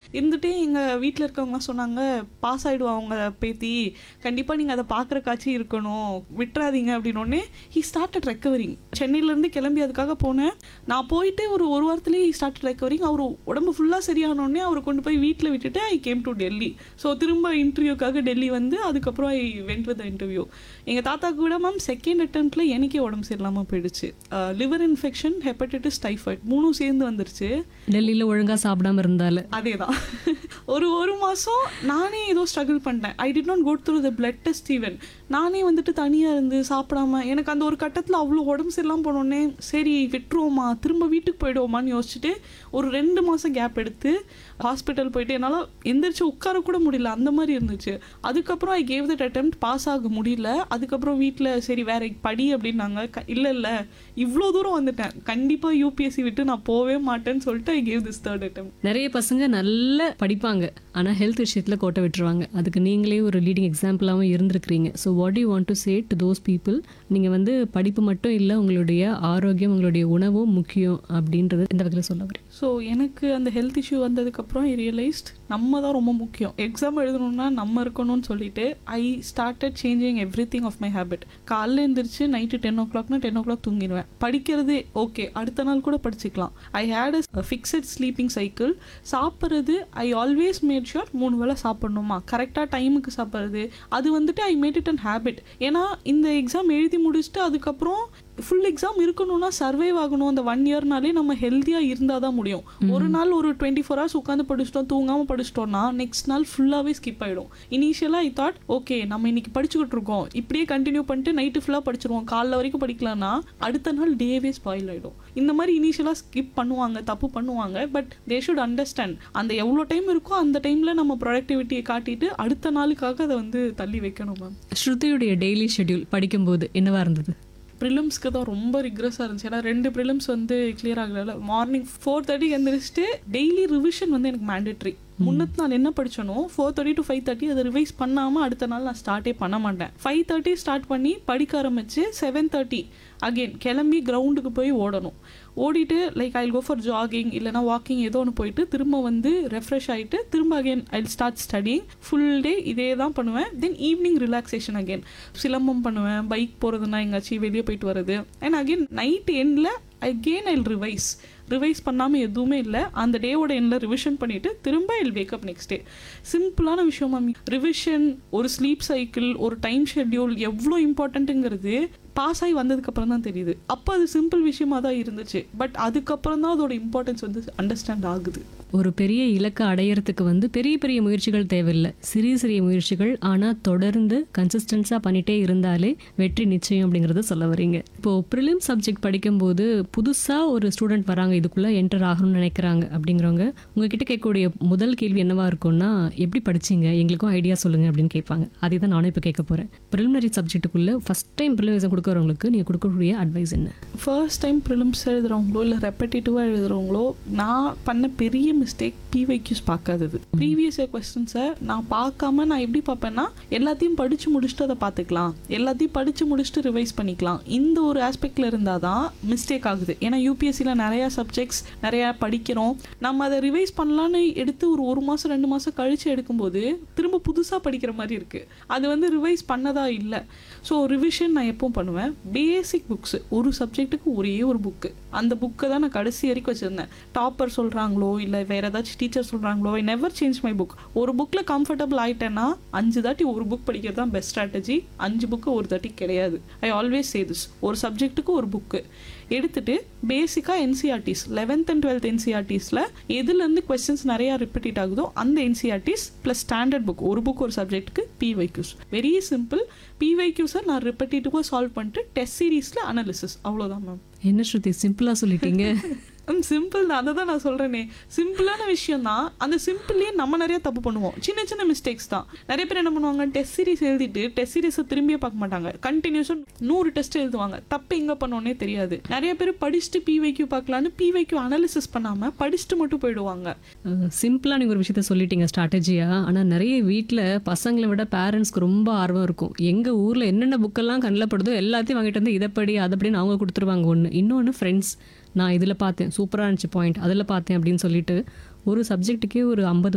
இருந்துட்டு எங்கள் வீட்டில் இருக்கவங்க சொன்னாங்க, பாஸ் ஆகிடுவா அவங்க பேத்தி, கண்டிப்பாக நீங்கள் அதை பார்க்குறக்காச்சும் இருக்கணும், விட்டுறாதீங்க அப்படின்னோடனே ஹி ஸ்டார்டட் ரெக்கவரிங். சென்னையிலேருந்து கிளம்பி அதுக்காக போனேன். நான் போயிட்டு ஒரு வாரத்துலேயே ஹி ஸ்டார்டட் ரெக்கவரிங். அவர் உடம்பு ஃபுல்லாக சரியானோடனே அவரை கொண்டு போய் வீட்டில் விட்டுட்டு I came to Delhi. So திரும்ப இன்டர்வியூக்காக டெல்லி வந்து அதுக்கப்புறம் ஐ வென்ட் வித் இன்டர்வியூ. எங்கள் தாத்தாக்கு கூட மேம் செகண்ட் அட்டெம்ப்டில் எனக்கே உடம்பு சரியில்லாமல் போயிடுச்சு. லிவர் இன்ஃபெக்ஷன், ஹெப்படைட்டிஸ், டைஃபாய்ட் 3 சேர்ந்து வந்துருச்சு. டெல்லியில் ஒழுங்காக சாப்பிடாம இருந்தால அதே தான். ஒரு மாதம் நானே ஏதோ ஸ்ட்ரகிள் பண்ணிட்டேன். I did not go through the blood test even. நானே வந்துட்டு தனியாக இருந்து சாப்பிடாம எனக்கு அந்த ஒரு கட்டத்தில் அவ்வளோ உடம்பு சரியில்லாமல் போனோடனே சரி விட்டுருவோமா, திரும்ப வீட்டுக்கு போயிடுவோமான்னு யோசிச்சுட்டு ஒரு 2 மாதம் கேப் எடுத்து ஹாஸ்பிட்டல் போயிட்டு என்னால் எந்திரிச்சு உட்கார கூட முடியல, அந்த மாதிரி இருந்துச்சு. அதுக்கப்புறம் I gave that attempt, pass ஆக முடியல. அதுக்கப்புறம் வீட்டில் சரி வேற படி அப்படின்னாங்க. இல்லை இவ்வளோ தூரம் வந்துட்டேன், கண்டிப்பாக யூபிஎஸ்சி விட்டு நான் போவே மாட்டேன்னு சொல்லிட்டு I gave this third attempt. நிறைய பசங்க நல்லா படிப்பாங்க, ஆனால் ஹெல்த் விஷயத்தில் கோட்டை விட்டுருவாங்க. அதுக்கு நீங்களே ஒரு leading எக்ஸாம்பிளாகவும் இருந்திருக்கிறீங்க. So what you want to say to those people? நீங்கள் வந்து படிப்பு மட்டும் இல்லை, உங்களுடைய ஆரோக்கியம், உங்களுடைய உணவும் முக்கியம் அப்படின்றது இந்த வகையில் சொல்ல வரேன். ஸோ எனக்கு அந்த ஹெல்த் இஷ்யூ வந்ததுக்கப்புறம் ஐ ரியலைஸ்ட் நம்ம தான் ரொம்ப முக்கியம். எக்ஸாம் எழுதணும்னா நம்ம இருக்கணும்னு சொல்லிட்டு I started changing every thing of my habit. காலைல எழுந்திரிச்சு நைட்டு 10 o'clockனா 10 o'clock தூங்கிடுவேன். படிக்கிறது ஓகே, அடுத்த நாள் கூட படிச்சுக்கலாம். ஐ had a fixed sleeping cycle. சாப்பிட்றது ஐ ஆல்வேஸ் மேட் ஷுர் 3 வேளை சாப்பிட்ணுமா, கரெக்டாக டைமுக்கு சாப்பிட்றது, அது வந்துட்டு I made it an habit. ஏன்னா இந்த எக்ஸாம் எழுதி முடிச்சுட்டு அதுக்கப்புறம் ஃபுல் எக்ஸாம் இருக்கணும்னா சர்வைவ் ஆகணும். அந்த 1 yearனாலே நம்ம ஹெல்த்தியாக இருந்தால் தான் முடியும். ஒரு நாள் ஒரு 24 hours உட்காந்து படிச்சிட்டோம், தூங்காமல் படிச்சிட்டோம்னா நெக்ஸ்ட் நாள் ஃபுல்லாகவே ஸ்கிப் ஆகிடும். இனிஷியலாக ஐ தாட் ஓகே நம்ம இன்னைக்கு படிச்சுக்கிட்டு இருக்கோம், இப்படியே கண்டினியூ பண்ணிட்டு நைட்டு ஃபுல்லாக படிச்சிருவோம், காலைல வரைக்கும் படிக்கலாம்னா அடுத்த நாள் டேவே ஸ்பாயில் ஆகிடும். இந்த மாதிரி இனிஷியலாக ஸ்கிப் பண்ணுவாங்க, தப்பு பண்ணுவாங்க. பட் தே ஷுட் அண்டர்ஸ்டாண்ட் அந்த எவ்வளோ டைம் இருக்கோ அந்த டைமில் நம்ம ப்ரொடக்டிவிட்டியை காட்டிட்டு அடுத்த நாளுக்காக அதை வந்து தள்ளி வைக்கணும். மேம் ஸ்ருதியுடைய டெய்லி ஷெட்யூல் படிக்கும்போது என்னவா இருந்தது? ப்ரிலிம்ஸ்க்கு தான் ரொம்ப ரிக்ரஸாக இருந்துச்சு. ஏன்னா 2 ப்ரிலிம்ஸ் வந்து கிளியர் ஆகல. மார்னிங் 4:30 எழுந்திரிச்சிட்டு டெய்லி ரிவிஷன் வந்து எனக்கு மேண்டேட்ரி. முன்னத்து நாள் என்ன படிச்சனோ 4:30 to 5:30 அதை ரிவைஸ் பண்ணாமல் அடுத்த நாள் நான் ஸ்டார்ட்டே பண்ண மாட்டேன். 5:30 ஸ்டார்ட் பண்ணி படிக்க ஆரம்பிச்சு 7:30 அகெயின் கிளம்பி கிரவுண்டுக்கு போய் ஓடணும். ஓடிட்டு like I go for jogging இல்லைனா வாக்கிங் ஏதோ ஒன்று போயிட்டு திரும்ப வந்து ரெஃப்ரெஷ் ஆகிட்டு திரும்ப again I start studying. Full day இதே தான் பண்ணுவேன். Then evening relaxation again silambam பண்ணுவேன், பைக் போகிறதுனா எங்காச்சும் வெளியே போயிட்டு வருது. அண்ட் அகெயின் நைட் எண்டில் அகெயின் ஐ ரிவைஸ் பண்ணாமல் எதுவுமே இல்லை. அந்த டேவோட எண்டில் ரிவிஷன் பண்ணிவிட்டு திரும்ப ஐ வேக்கப் நெக்ஸ்ட் டே. சிம்பிளான விஷயம் மேம். ரிவிஷன், ஒரு ஸ்லீப் சைக்கிள், ஒரு டைம் ஷெட்யூல் எவ்வளோ இம்பார்ட்டண்ட்டுங்கிறது பாஸ் ஆகி வந்ததுக்கப்புறம் தான் தெரியுது. அப்போ அது சிம்பிள் விஷயமா தான் இருந்துச்சு. பட் அதுக்கப்புறம் தான் அதோட இம்பார்ட்டன்ஸ் வந்து அண்டர்ஸ்டாண்ட் ஆகுது. ஒரு பெரிய இலக்கை அடையிறதுக்கு வந்து பெரிய பெரிய முயற்சிகள் தேவையில்லை, சிறிய சிறிய முயற்சிகள். ஆனால் தொடர்ந்து கன்சிஸ்டன்ஸாக பண்ணிகிட்டே இருந்தாலே வெற்றி நிச்சயம் அப்படிங்கிறத சொல்ல வரீங்க. இப்போது ப்ரிலிம் சப்ஜெக்ட் படிக்கும்போது புதுசாக ஒரு ஸ்டூடெண்ட் வராங்க, இதுக்குள்ளே என்டர் ஆகணும்னு நினைக்கிறாங்க அப்படிங்கிறவங்க உங்ககிட்ட கேட்கக்கூடிய முதல் கேள்வி என்னவா இருக்கும்னா, எப்படி படிச்சிங்க, எங்களுக்கும் ஐடியா சொல்லுங்கள் அப்படின்னு கேட்பாங்க. அதே தான் நானும் இப்போ கேட்க போகிறேன். Preliminary சப்ஜெக்ட்டுக்குள்ளே first time prelim exam கொடுக்குறவங்களுக்கு நீங்கள் கொடுக்கக்கூடிய அட்வைஸ் என்ன? ஃபர்ஸ்ட் டைம் ப்ரிலிம்ஸ் எழுதுகிறவங்களோ இல்லை ரெப்படேட்டிவாக எழுதுகிறவங்களோ நான் பண்ண பெரிய மிஸ்டேக் பிவைக்யூஸ் பார்க்காதது. ப்ரீவியஸ் இயர் கொஸ்டின்ஸை நான் பார்க்காம நான் எப்படி பார்ப்பேன்னா எல்லாத்தையும் படித்து முடிச்சுட்டு அதை பார்த்துக்கலாம், எல்லாத்தையும் படித்து முடிச்சுட்டு ரிவைஸ் பண்ணிக்கலாம். இந்த ஒரு ஆஸ்பெக்டில் இருந்தால் தான் மிஸ்டேக் ஆகுது. ஏன்னா யூபிஎஸ்சியில் நிறையா சப்ஜெக்ட்ஸ் நிறையா படிக்கிறோம், நம்ம அதை ரிவைஸ் பண்ணலான்னு எடுத்து ஒரு மாதம் 2 மாதம் கழித்து எடுக்கும்போது திரும்ப புதுசாக படிக்கிற மாதிரி இருக்குது. அது வந்து ரிவைஸ் பண்ணதா இல்லை. ஸோ ரிவிஷன் நான் எப்பவும் பண்ணுவேன். பேசிக் புக்ஸு, ஒரு சப்ஜெக்ட்டுக்கு ஒரே ஒரு புக்கு, அந்த புக்கை தான் நான் கடைசி வரைக்கும் வச்சுருந்தேன். டாப்பர் சொல்கிறாங்களோ இல்லை வேறு ஏதாச்சும் டீச்சர் சொல்கிறாங்களோ I never change my book. ஒரு புக்கில் கம்ஃபர்டபுள் ஆகிட்டேன்னா 5 தாட்டி ஒரு புக் படிக்கிறது தான் பெஸ்ட் ஸ்ட்ராட்டஜி. 5 புக்கு ஒரு தாட்டி கிடையாது. I always say this. ஒரு சப்ஜெக்ட்டுக்கு ஒரு புக்கு எடுத்துகிட்டு பேசிக்காக என்சிஆர்டிஸ் 11th and 12th என்சிஆர்டிஸில் எதுலேருந்து கொஸ்டின்ஸ் நிறையா ரிப்பீட் ஆகுதோ அந்த என்சிஆர்டிஸ் ப்ளஸ் ஸ்டாண்டர்ட் புக், ஒரு புக் ஒரு சப்ஜெக்ட்டுக்கு பிவைக்யூஸ். Very simple. பிவைக்யூஸை நான் ரிப்பீட்டிவாக சால்வ் பண்ணிட்டு டெஸ்ட் சீரீஸில் அனாலிசிஸ், அவ்வளோதான் மேம். என்ன ஸ்ருதி சிம்பிளாக சொல்லிட்டீங்க. சிம்பிள் தான், அதை தான் நான் சொல்கிறேனே. சிம்பிளான விஷயம் தான். அந்த சிம்பிள்லேயே நம்ம நிறைய தப்பு பண்ணுவோம், சின்ன சின்ன மிஸ்டேக்ஸ் தான். நிறைய பேர் என்ன பண்ணுவாங்க, டெஸ்ட் சீரிஸ் எழுதிட்டு டெஸ்ட் சீரிஸை திரும்பியே பார்க்க மாட்டாங்க, கண்டினியூஸாக 100 டெஸ்ட் எழுதுவாங்க. தப்பு எங்கே பண்ணோன்னே தெரியாது. நிறைய பேர் படிச்சுட்டு பிவைக்யூ பார்க்கலான்னு பிவைக்யூ அனாலிசிஸ் பண்ணாமல் படிச்சுட்டு மட்டும் போயிடுவாங்க. சிம்பிளாக நீங்கள் ஒரு விஷயத்த சொல்லிட்டீங்க ஸ்ட்ராட்டஜியாக. ஆனால் நிறைய வீட்டில் பசங்களை விட பேரண்ட்ஸ்க்கு ரொம்ப ஆர்வம் இருக்கும். எங்கள் ஊரில் என்னென்ன புக்கெல்லாம் கண்ணில் படுதோ எல்லாத்தையும் வாங்கிட்டு வந்து இதைப்படி அதைப்படின்னு அவங்க கொடுத்துருவாங்க. இன்னொன்று ஃப்ரெண்ட்ஸ், நான் இதில் பார்த்தேன், சூப்பராக இருந்துச்சு பாயிண்ட், அதில் பார்த்தேன் அப்படின்னு சொல்லிட்டு ஒரு சப்ஜெக்ட்டுக்கே ஒரு 50